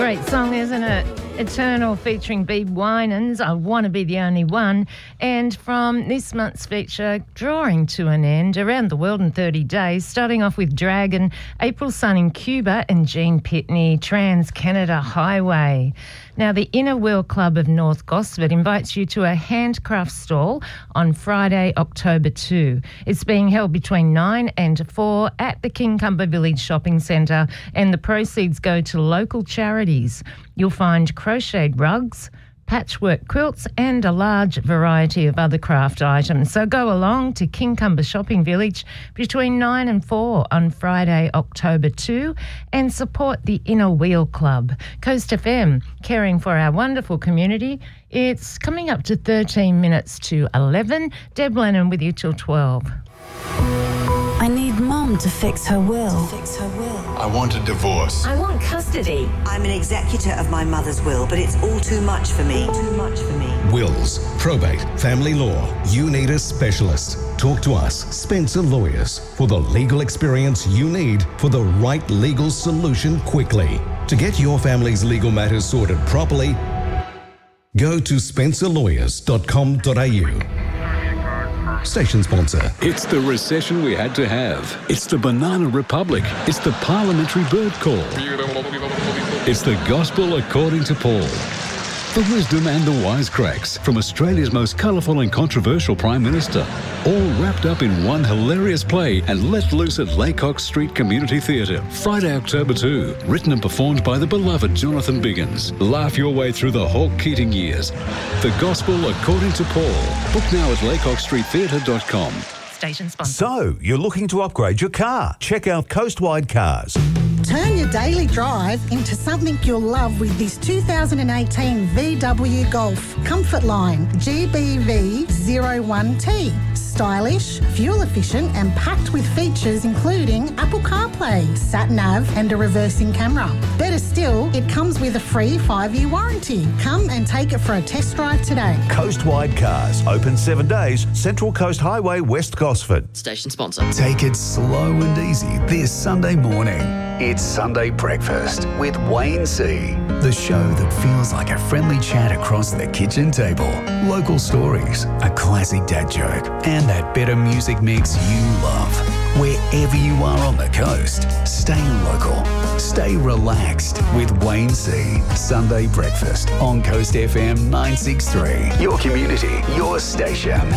Great song, isn't it? Eternal featuring Beeb Winans, I Want to Be the Only One. And from this month's feature, drawing to an end, Around the World in 30 Days, starting off with Dragon, April Sun in Cuba, and Gene Pitney, Trans-Canada Highway. Now, the Inner Wheel Club of North Gosford invites you to a handcraft stall on Friday, October 2. It's being held between 9 and 4 at the Kincumber Village Shopping Centre, and the proceeds go to local charities. You'll find crocheted rugs, patchwork quilts and a large variety of other craft items. So go along to Kincumber Shopping Village between 9 and 4 on Friday, October 2 and support the Inner Wheel Club. Coast FM, caring for our wonderful community. It's coming up to 13 minutes to 11. Deb Lennon with you till 12. I need Mum to fix her will. I want a divorce. I want custody. I'm an executor of my mother's will, but it's all too much for me. Wills, probate, family law. You need a specialist. Talk to us, Spencer Lawyers, for the legal experience you need for the right legal solution quickly. To get your family's legal matters sorted properly, go to spencerlawyers.com.au. Station sponsor. It's the recession we had to have. It's the Banana Republic. It's the parliamentary bird call. It's the gospel according to Paul. The wisdom and the wisecracks from Australia's most colourful and controversial Prime Minister. All wrapped up in one hilarious play and let loose at Laycock Street Community Theatre. Friday, October 2. Written and performed by the beloved Jonathan Biggins. Laugh your way through the Hawke Keating years. The Gospel According to Paul. Book now at laycockstreettheatre.com. Station sponsor. So, you're looking to upgrade your car? Check out Coastwide Cars. Turn your daily drive into something you'll love with this 2018 VW Golf Comfort Line GBV01T. Stylish, fuel efficient and packed with features including Apple CarPlay, sat-nav and a reversing camera. Better still, it comes with a free 5-year warranty. Come and take it for a test drive today. Coastwide Cars, open 7 days, Central Coast Highway, West Gosford. Station sponsor. Take it slow and easy this Sunday morning. It's Sunday Breakfast with Wayne C. The show that feels like a friendly chat across the kitchen table. Local stories, a classic dad joke, and that better music mix you love. Wherever you are on the coast, stay local. Stay relaxed with Wayne C. Sunday Breakfast on Coast FM 963. Your community, your station.